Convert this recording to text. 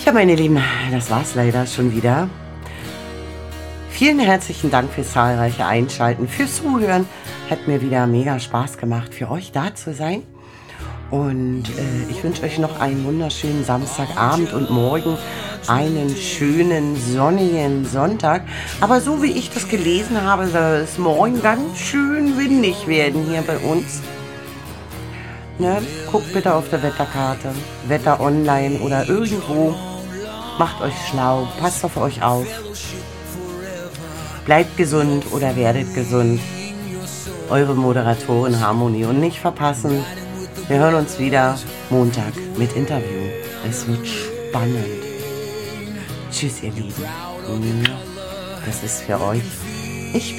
Tja, meine Lieben, das war's leider schon wieder. Vielen herzlichen Dank fürs zahlreiche Einschalten, fürs Zuhören. Hat mir wieder mega Spaß gemacht, für euch da zu sein. Und ich wünsche euch noch einen wunderschönen Samstagabend und morgen einen schönen sonnigen Sonntag. Aber so wie ich das gelesen habe, soll es morgen ganz schön windig werden hier bei uns. Ne? Guckt bitte auf der Wetterkarte, Wetter online oder irgendwo. Macht euch schlau, passt auf euch auf. Bleibt gesund oder werdet gesund. Eure Moderatorin Harmonie und nicht verpassen. Wir hören uns wieder Montag mit Interview. Es wird spannend. Tschüss, ihr Lieben. Das ist für euch. Ich